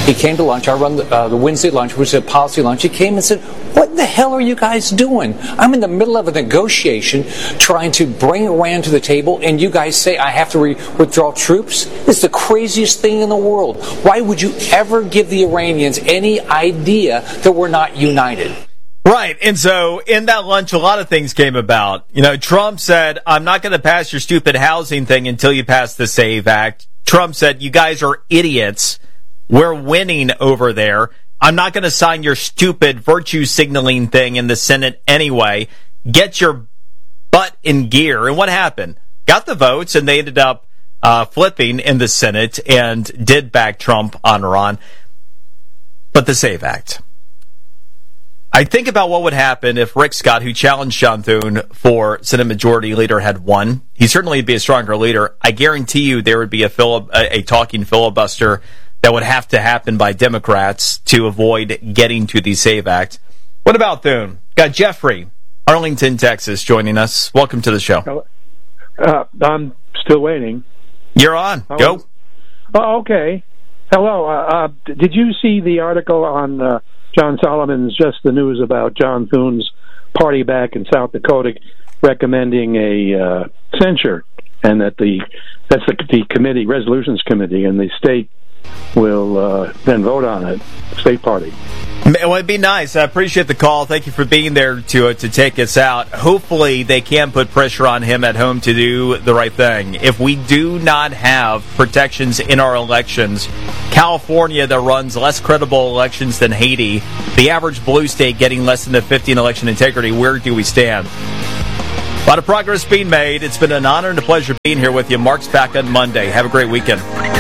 He came to lunch. I run the Wednesday lunch, which is a policy lunch. He came and said, "What the hell are you guys doing? I'm in the middle of a negotiation trying to bring Iran to the table, and you guys say I have to withdraw troops? It's the craziest thing in the world. Why would you ever give the Iranians any idea that we're not united?" Right. And so in that lunch, a lot of things came about. Trump said, "I'm not going to pass your stupid housing thing until you pass the SAVE Act." Trump said, "You guys are idiots. We're winning over there. I'm not going to sign your stupid virtue signaling thing in the Senate anyway. Get your butt in gear." And what happened? Got the votes, and they ended up flipping in the Senate and did back Trump on Iran. But the SAVE Act. I think about what would happen if Rick Scott, who challenged John Thune for Senate Majority Leader, had won. He certainly would be a stronger leader. I guarantee you there would be a talking filibuster that would have to happen by Democrats to avoid getting to the SAVE Act. What about Thune? Got Jeffrey, Arlington, Texas, joining us. Welcome to the show. I'm still waiting. You're on. Go. Oh, okay. Hello. Did you see the article on John Solomon's Just the News about John Thune's party back in South Dakota recommending a censure, and that's the committee, resolutions committee, and the state will then vote on it, state party. Well, it'd be nice. I appreciate the call. Thank you for being there to take us out. Hopefully they can put pressure on him at home to do the right thing. If we do not have protections in our elections, California, that runs less credible elections than Haiti, the average blue state getting less than a 50 in election integrity, where do we stand? A lot of progress being made. It's been an honor and a pleasure being here with you. Mark's back on Monday. Have a great weekend.